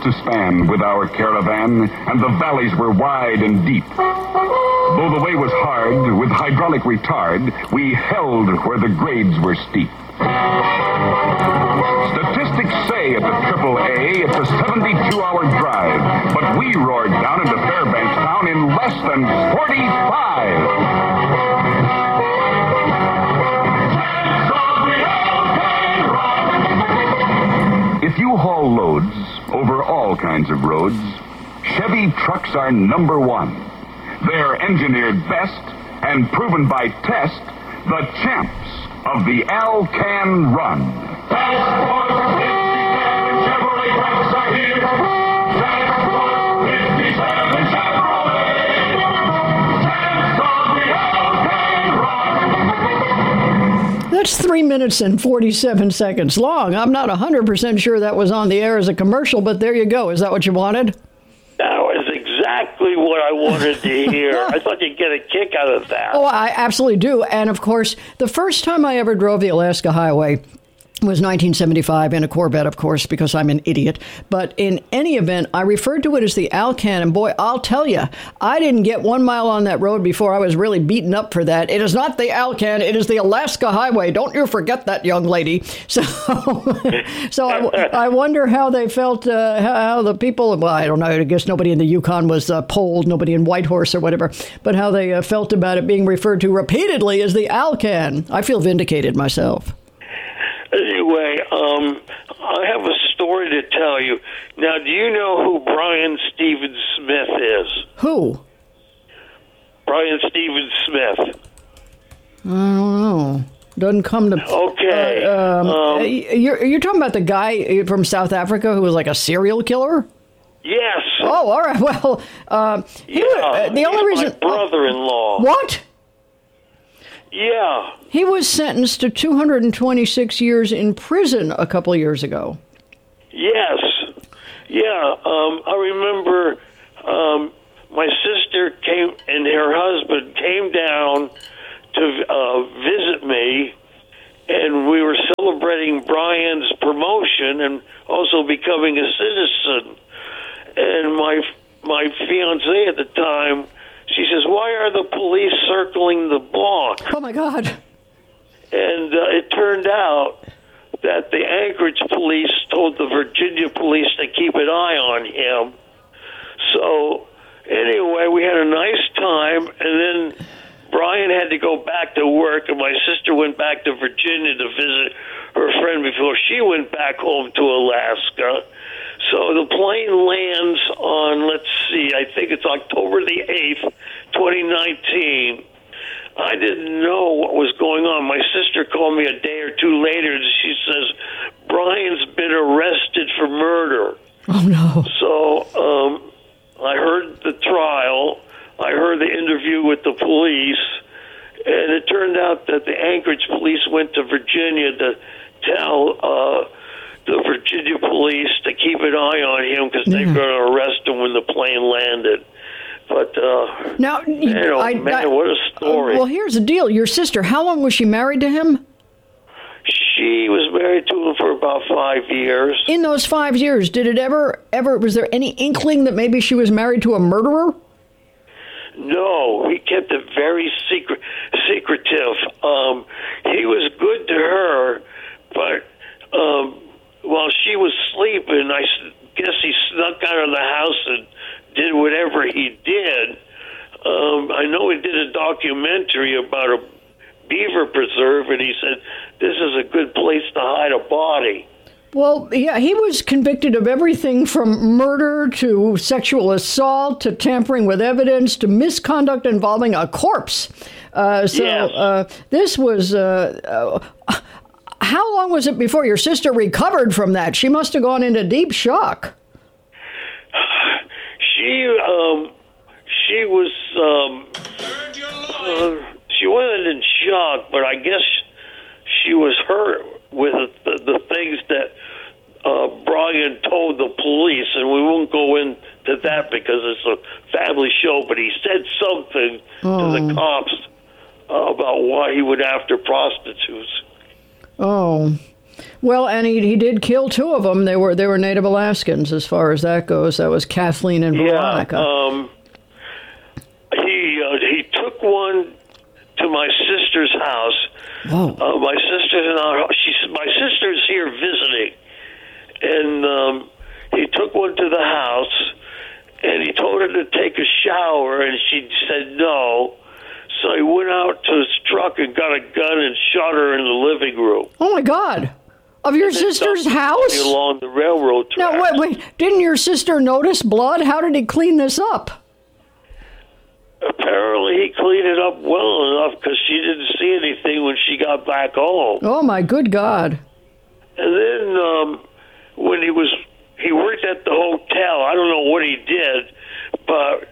to span with our caravan, and the valleys were wide and deep. Though the way was hard, with hydraulic retard, we held where the grades were steep. Statistics say at the AAA it's a 72-hour drive, but we roared down into Fairbanks town in less than 45. If you haul loads over all kinds of roads, Chevy trucks are number one. They're engineered best and proven by test, the champs of the Al-Can Run. Transport 57 Chevrolet trucks are here. Transport 57 Chevrolet. Champs of the Al-Can Run. That's 3 minutes and 47 seconds long. I'm not 100% sure that was on the air as a commercial, but there you go. Is that what you wanted? That was exactly what I wanted to hear. I thought you'd get a kick out of that. Oh, I absolutely do. And, of course, the first time I ever drove the Alaska Highway was 1975 in a Corvette, of course, because I'm an idiot. But in any event, I referred to it as the Al-Can. And, boy, I'll tell you, I didn't get 1 mile on that road before I was really beaten up for that. It is not the Al-Can. It is the Alaska Highway. Don't you forget that, young lady. So I wonder how they felt, how the people, well, I don't know, I guess nobody in the Yukon was polled, nobody in Whitehorse or whatever, but how they felt about it being referred to repeatedly as the Al-Can. I feel vindicated myself. Anyway, I have a story to tell you. Now, do you know who Brian Stephen Smith is? Who? Brian Stephen Smith. I don't know. Doesn't come to... Okay. You're talking about the guy from South Africa who was like a serial killer? Yes. Oh, all right. Well, the only reason... my brother-in-law. What? Yeah. He was sentenced to 226 years in prison a couple of years ago. Yes. Yeah. I remember my sister came and her husband came down to visit me, and we were celebrating Brian's promotion and also becoming a citizen. And my fiancée at the time, she says, "Why are the police circling the block?" Oh, my God. And it turned out that the Anchorage police told the Virginia police to keep an eye on him. So, anyway, we had a nice time, and then Brian had to go back to work, and my sister went back to Virginia to visit her friend before she went back home to Alaska. So the plane lands on, let's see, I think it's October the 8th, 2019. I didn't know what was going on. My sister called me a day or two later, and she says, "Brian's been arrested for murder." Oh, no. So I heard the trial. I heard the interview with the police, and it turned out that the Anchorage police went to Virginia to tell the Virginia police to keep an eye on him because they're going to arrest him when the plane landed. But, now, what a story. Well, here's the deal. Your sister, how long was she married to him? She was married to him for about 5 years. In those 5 years, did it ever, was there any inkling that maybe she was married to a murderer? No, he kept it very secretive. He was good to her, but while she was sleeping, I guess he snuck out of the house and did whatever he did. I know he did a documentary about a beaver preserve, and he said, "This is a good place to hide a body." Well, yeah, he was convicted of everything from murder to sexual assault to tampering with evidence to misconduct involving a corpse. This was... how long was it before your sister recovered from that? She must have gone into deep shock. She was... she wasn't in shock, but I guess she was hurt with the things that Brian told the police, and we won't go into that because it's a family show, but he said something to the cops about why he went after prostitutes. Oh. Well, and he did kill two of them. They were Native Alaskans, as far as that goes. That was Kathleen and Veronica. He took one to my sister's house. Whoa. My sister's here visiting, and he took one to the house, and he told her to take a shower, and she said no. So he went out to his truck and got a gun and shot her in the living room. Oh my God! Of your sister's house? Along the railroad tracks. Now wait! Didn't your sister notice blood? How did he clean this up? Apparently, he cleaned it up well enough because she didn't see anything when she got back home. Oh my good God! And then when he worked at the hotel. I don't know what he did, but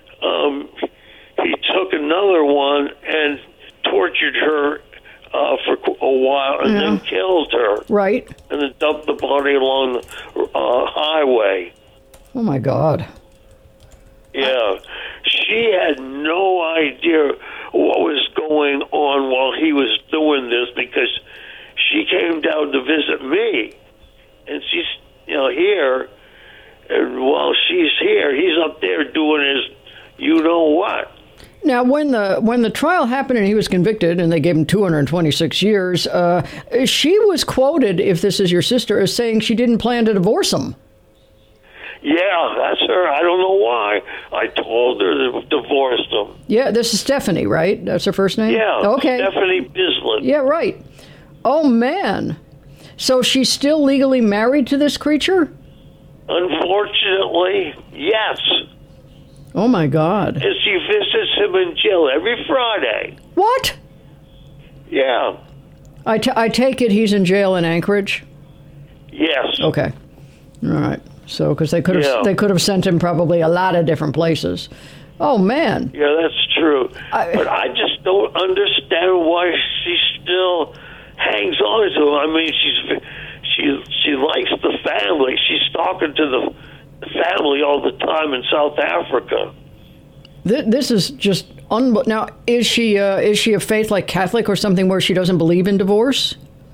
he took another one and tortured her for a while, and then killed her. Right. And then dumped the body along the highway. Oh my God. Yeah. She had no idea what was going on while he was doing this, because she came down to visit me, and she's here, and while she's here, he's up there doing his what. Now, when the trial happened and he was convicted and they gave him 226 years, she was quoted, if this is your sister, as saying she didn't plan to divorce him. Yeah, that's her. I don't know why. I told her to divorce him. Yeah, this is Stephanie, right? That's her first name? Yeah, okay. Stephanie Bislett. Yeah, right. Oh, man. So she's still legally married to this creature? Unfortunately, yes. Oh, my God. And she visits him in jail every Friday. What? Yeah. I take it he's in jail in Anchorage? Yes. Okay. All right. So, because they could have sent him probably a lot of different places. Oh, man. Yeah, that's true. But I just don't understand why she still hangs on to him. I mean, she likes the family. She's talking to the family all the time in South Africa. This is just now. Is she a faith like Catholic or something where she doesn't believe in divorce?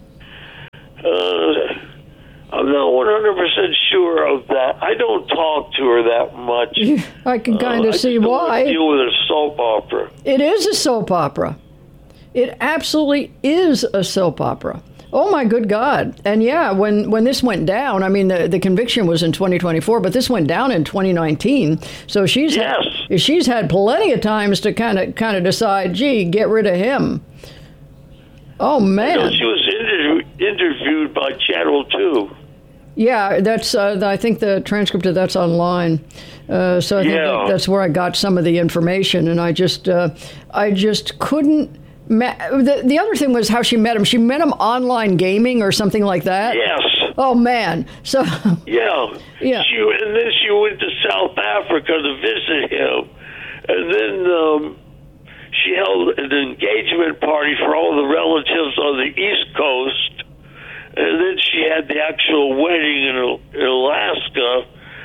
I'm not 100% sure of that. I don't talk to her that much. I can kind of see why. I deal with a soap opera. It is a soap opera. It absolutely is a soap opera. Oh, my good God. And yeah, when this went down, I mean, the conviction was in 2024, but this went down in 2019. So she's had plenty of times to kind of decide, gee, get rid of him. Oh, man. She was interviewed by Channel 2. Yeah, that's. I think the transcript of that's online. So I think that's where I got some of the information, and I just couldn't. The other thing was how she met him. She met him online gaming or something like that. Yes. Oh man. So. Yeah. Yeah. And then she went to South Africa to visit him, and then she held an engagement party for all the relatives on the East Coast. And then she had the actual wedding in Alaska.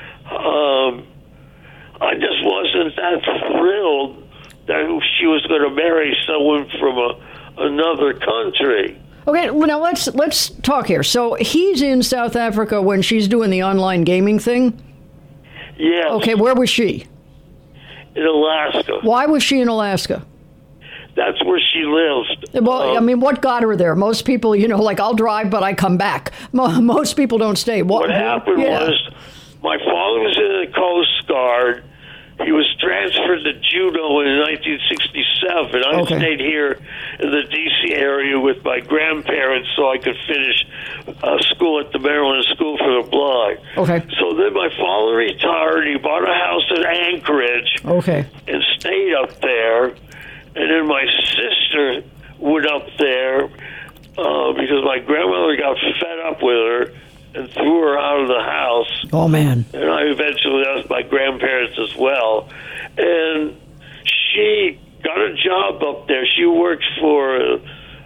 I just wasn't that thrilled that she was going to marry someone from another country. Okay, well, now let's talk here. So he's in South Africa when she's doing the online gaming thing? Yeah. Okay, where was she? In Alaska. Why was she in Alaska? That's where she lives. Well, I mean, what got her there? Most people, like I'll drive, but I come back. Most people don't stay. What happened was my father was in the Coast Guard. He was transferred to Juneau in 1967. I stayed here in the D.C. area with my grandparents so I could finish school at the Maryland School for the Blind. Okay. So then my father retired. He bought a house in Anchorage. Okay. And stayed up there. And then my sister went up there because my grandmother got fed up with her and threw her out of the house. Oh, man. And I eventually asked my grandparents as well. And she got a job up there. She worked for,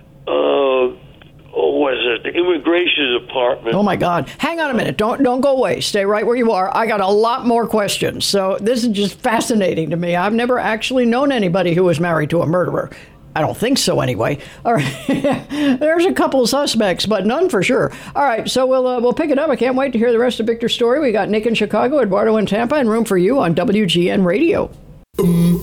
the immigration department. Oh, my God. Hang on a minute. Don't go away. Stay right where you are. I got a lot more questions. So this is just fascinating to me. I've never actually known anybody who was married to a murderer. I don't think so anyway. All right. There's a couple of suspects, but none for sure. All right. So we'll pick it up. I can't wait to hear the rest of Victor's story. We got Nick in Chicago, Eduardo in Tampa, and room for you on WGN Radio.